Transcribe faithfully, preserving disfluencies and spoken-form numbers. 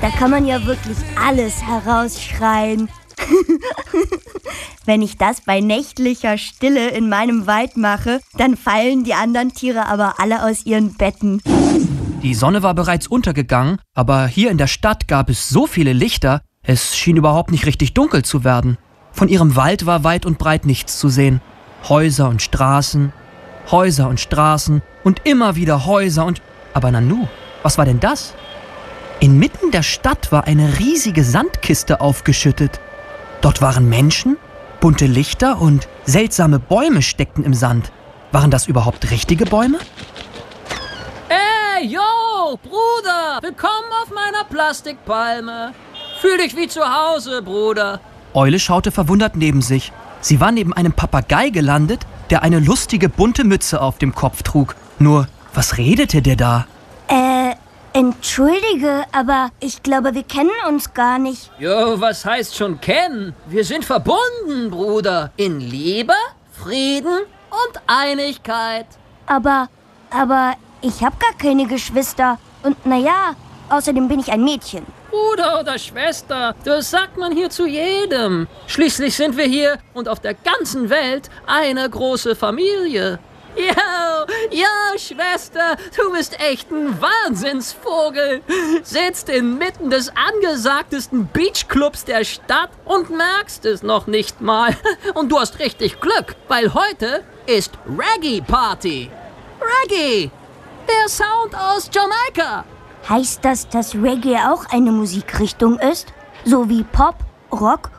Da kann man ja wirklich alles herausschreien. Wenn ich das bei nächtlicher Stille in meinem Wald mache, dann fallen die anderen Tiere aber alle aus ihren Betten. Die Sonne war bereits untergegangen, aber hier in der Stadt gab es so viele Lichter, es schien überhaupt nicht richtig dunkel zu werden. Von ihrem Wald war weit und breit nichts zu sehen. Häuser und Straßen, Häuser und Straßen und immer wieder Häuser und... Aber Nanu, was war denn das? Inmitten der Stadt war eine riesige Sandkiste aufgeschüttet. Dort waren Menschen, bunte Lichter und seltsame Bäume steckten im Sand. Waren das überhaupt richtige Bäume? Hey, yo, Bruder, willkommen auf meiner Plastikpalme. Fühl dich wie zu Hause, Bruder. Eule schaute verwundert neben sich. Sie war neben einem Papagei gelandet, der eine lustige bunte Mütze auf dem Kopf trug. Nur, was redete der da? Äh, entschuldige, aber ich glaube, wir kennen uns gar nicht. Jo, was heißt schon kennen? Wir sind verbunden, Bruder. In Liebe, Frieden und Einigkeit. Aber, aber ich habe gar keine Geschwister. Und naja, außerdem bin ich ein Mädchen. Bruder oder Schwester, das sagt man hier zu jedem. Schließlich sind wir hier und auf der ganzen Welt eine große Familie. Yo, yo, Schwester, du bist echt ein Wahnsinnsvogel. Sitzt inmitten des angesagtesten Beachclubs der Stadt und merkst es noch nicht mal. Und du hast richtig Glück, weil heute ist Reggae-Party. Reggae, der Sound aus Jamaika. Heißt das, dass Reggae auch eine Musikrichtung ist? So wie Pop, Rock